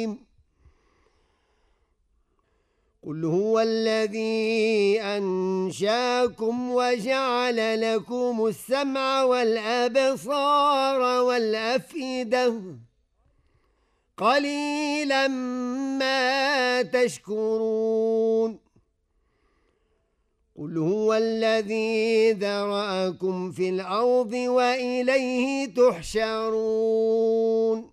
قل هو الذي أنشاكم وجعل لكم السمع والأبصار والأفئدة قليلا ما تشكرون قل هو الذي ذرأكم في الأرض وإليه تحشرون